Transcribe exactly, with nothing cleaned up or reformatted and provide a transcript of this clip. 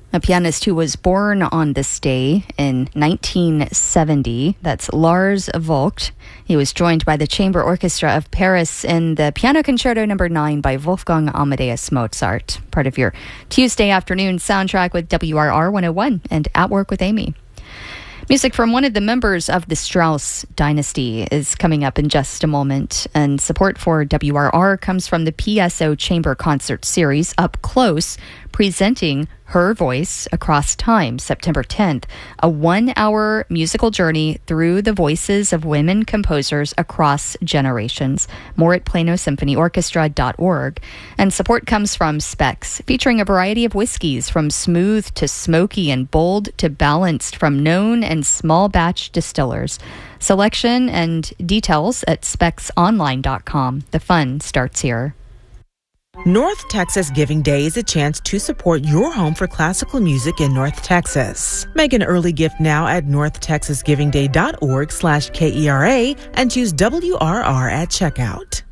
A pianist who was born on this day in nineteen seventy, that's Lars Vogt. He was joined by the Chamber Orchestra of Paris in the Piano Concerto number nine by Wolfgang Amadeus Mozart, part of your Tuesday afternoon soundtrack with W R R one oh one and At Work with Amy. Music from one of the members of the Strauss dynasty is coming up in just a moment, and support for W R R comes from the P S O Chamber Concert Series Up Close, presenting Her Voice Across Time, September tenth, a one-hour musical journey through the voices of women composers across generations. More at plano symphony orchestra dot org. And support comes from Specs, featuring a variety of whiskeys from smooth to smoky and bold to balanced from known and small batch distillers. Selection and details at specs online dot com. The fun starts here. North Texas Giving Day is a chance to support your home for classical music in North Texas. Make an early gift now at north texas giving day dot org slash K E R A and choose W R R at checkout.